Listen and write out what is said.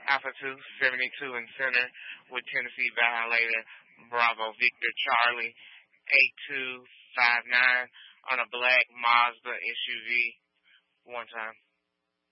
Alpha 272 in center with Tennessee Violator, Bravo Victor Charlie, 8259 on a black Mazda SUV. One time.